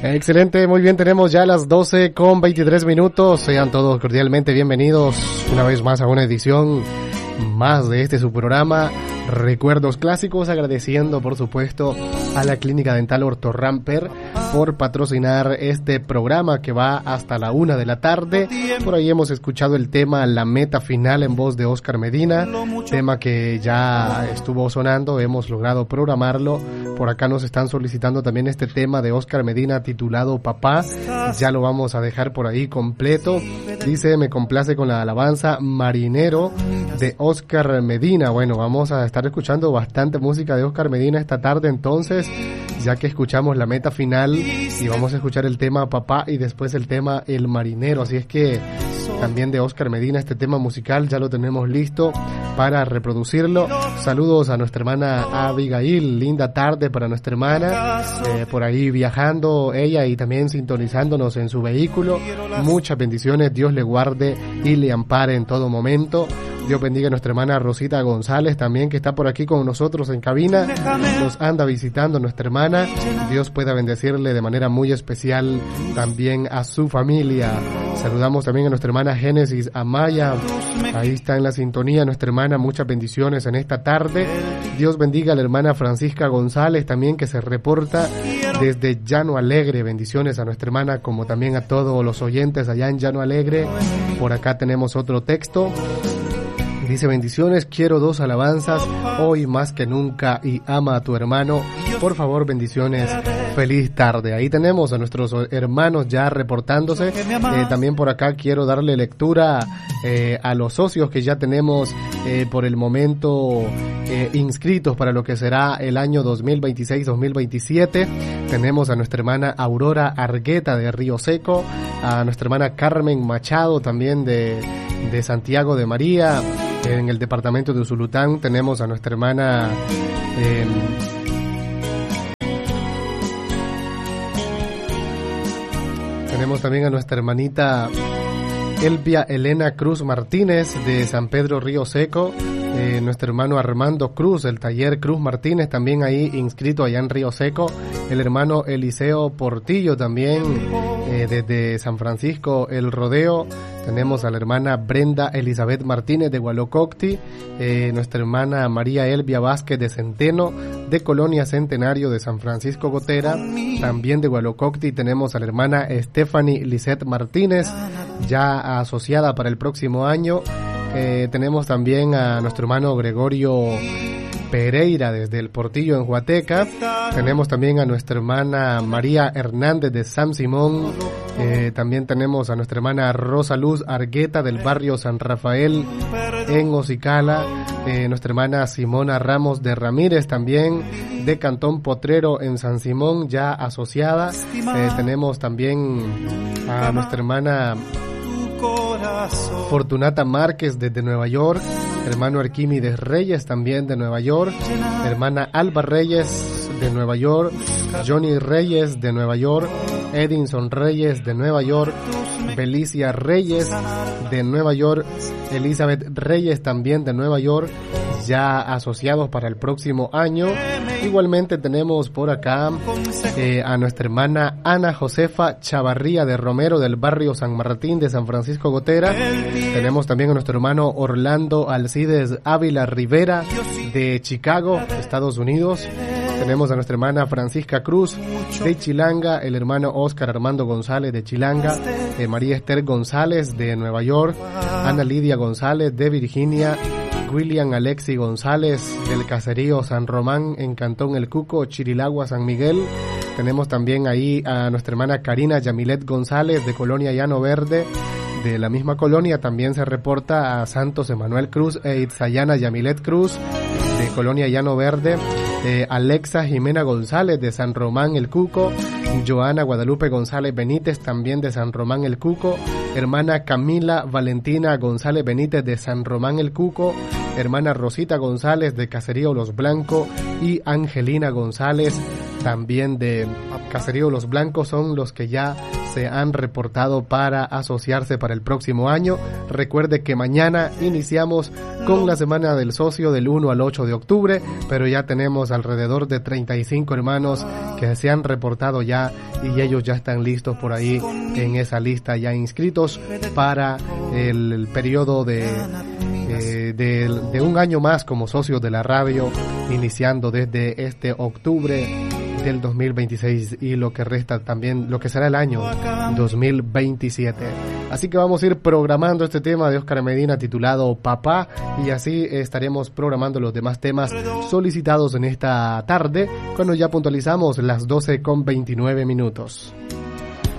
Excelente, muy bien, tenemos ya las 12:23. Sean todos cordialmente bienvenidos una vez más a una edición más de este su programa Recuerdos Clásicos, agradeciendo por supuesto a la Clínica Dental Ortorramper por patrocinar este programa que va hasta la 1 de la tarde. Por ahí hemos escuchado el tema La Meta Final en voz de Oscar Medina, tema que ya estuvo sonando, hemos logrado programarlo. Por acá nos están solicitando también este tema de Oscar Medina titulado Papá, ya lo vamos a dejar por ahí completo. Dice, me complace con la alabanza Marinero de Oscar Medina. Bueno, vamos a estar escuchando bastante música de Oscar Medina esta tarde entonces, ya que escuchamos La Meta Final y vamos a escuchar el tema Papá y después el tema El Marinero, así es que también de Oscar Medina este tema musical ya lo tenemos listo para reproducirlo. Saludos a nuestra hermana Abigail, linda tarde para nuestra hermana, por ahí viajando ella y también sintonizándonos en su vehículo. Muchas bendiciones, Dios le guarde y le ampare en todo momento. Dios bendiga a nuestra hermana Rosita González también, que está por aquí con nosotros en cabina. Nos anda visitando nuestra hermana. Dios pueda bendecirle de manera muy especial también a su familia. Saludamos también a nuestra hermana Génesis Amaya. Ahí está en la sintonía nuestra hermana. Muchas bendiciones en esta tarde. Dios bendiga a la hermana Francisca González también, que se reporta desde Llano Alegre. Bendiciones a nuestra hermana, como también a todos los oyentes allá en Llano Alegre. Por acá tenemos otro texto. Dice, bendiciones, quiero 2 alabanzas, hoy más que nunca, y ama a tu hermano. Por favor, bendiciones, feliz tarde. Ahí tenemos a nuestros hermanos ya reportándose. También por acá quiero darle lectura a los socios que ya tenemos por el momento inscritos para lo que será el año 2026-2027. Tenemos a nuestra hermana Aurora Argueta de Río Seco, a nuestra hermana Carmen Machado también de Santiago de María. En el departamento de Usulután tenemos a nuestra hermana tenemos también a nuestra hermanita Elvia Elena Cruz Martínez de San Pedro Río Seco, nuestro hermano Armando Cruz, el taller Cruz Martínez, también ahí inscrito allá en Río Seco, el hermano Eliseo Portillo también desde San Francisco El Rodeo. Tenemos a la hermana Brenda Elizabeth Martínez de Gualococti, nuestra hermana María Elvia Vázquez de Centeno, de Colonia Centenario de San Francisco Gotera, también de Gualococti. Tenemos a la hermana Stephanie Lisette Martínez, ya asociada para el próximo año. Tenemos también a nuestro hermano Gregorio Pereira desde el Portillo en Huateca. Tenemos también a nuestra hermana María Hernández de San Simón. También tenemos a nuestra hermana Rosa Luz Argueta del barrio San Rafael en Ocicala. Nuestra hermana Simona Ramos de Ramírez también de Cantón Potrero en San Simón, ya asociada. Tenemos también a nuestra hermana Fortunata Márquez desde Nueva York, hermano Arquímedes Reyes también de Nueva York, hermana Alba Reyes de Nueva York, Johnny Reyes de Nueva York, Edinson Reyes de Nueva York, Felicia Reyes de Nueva York, Elizabeth Reyes también de Nueva York, ya asociados para el próximo año. Igualmente tenemos por acá a nuestra hermana Ana Josefa Chavarría de Romero del barrio San Martín de San Francisco Gotera. Tenemos también a nuestro hermano Orlando Alcides Ávila Rivera de Chicago, Estados Unidos. Tenemos a nuestra hermana Francisca Cruz de Chilanga, el hermano Oscar Armando González de Chilanga, María Esther González de Nueva York, Ana Lidia González de Virginia, William Alexi González del caserío San Román en Cantón El Cuco, Chirilagua, San Miguel. Tenemos también ahí a nuestra hermana Karina Yamilet González de Colonia Llano Verde. De la misma colonia también se reporta a Santos Emanuel Cruz e Itzayana Yamilet Cruz de Colonia Llano Verde. Alexa Jimena González de San Román El Cuco, Joana Guadalupe González Benítez también de San Román El Cuco, hermana Camila Valentina González Benítez de San Román El Cuco, hermana Rosita González de Caserío Los Blancos y Angelina González también de Caserío Los Blancos, son los que ya se han reportado para asociarse para el próximo año. Recuerde que mañana iniciamos con la Semana del Socio del 1 al 8 de octubre, pero ya tenemos alrededor de 35 hermanos que se han reportado ya y ellos ya están listos por ahí en esa lista, ya inscritos para el periodo de un año más como socios de la radio, iniciando desde este octubre del 2026 y lo que resta también, lo que será el año 2027. Así que vamos a ir programando este tema de Óscar Medina titulado Papá, y así estaremos programando los demás temas solicitados en esta tarde, cuando ya puntualizamos las 12:29.